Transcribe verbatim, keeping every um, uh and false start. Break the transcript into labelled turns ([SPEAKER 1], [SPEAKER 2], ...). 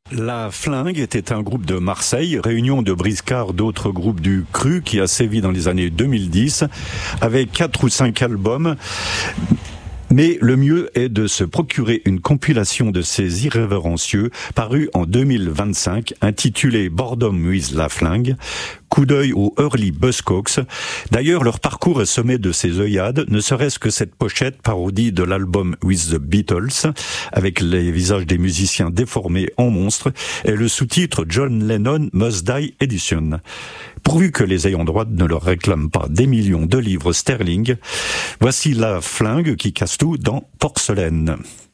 [SPEAKER 1] La Flingue était un groupe de Marseille, réunion de briscards d'autres groupes du Cru qui a sévi dans les années deux mille dix, avec quatre ou cinq albums. Mais le mieux est de se procurer une compilation de ces irrévérencieux, parue en deux mille vingt-cinq, intitulée Boredom with La Flingue. Coup d'œil aux Early Buzzcocks. D'ailleurs, leur parcours est semé de ces œillades, ne serait-ce que cette pochette parodie de l'album With the Beatles, avec les visages des musiciens déformés en monstres, et le sous-titre John Lennon Must Die Edition. Pourvu que les ayants droit ne leur réclament pas des millions de livres sterling, voici La Flingue qui casse tout dans Porcelaine.